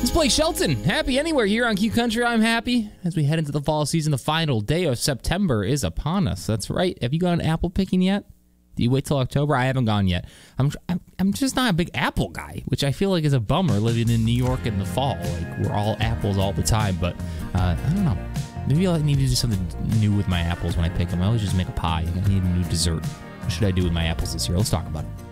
It's Blake Shelton. Happy anywhere here on Q Country. I'm happy as we head into the fall season. The final day of September is upon us. That's right. Have you gone apple picking yet? Do you wait till October? I haven't gone yet. I'm just not a big apple guy, which I feel like is a bummer living in New York in the fall. Like, we're all apples all the time, but I don't know. Maybe I need to do something new with my apples when I pick them. I always just make a pie. I need a new dessert. What should I do with my apples this year? Let's talk about it.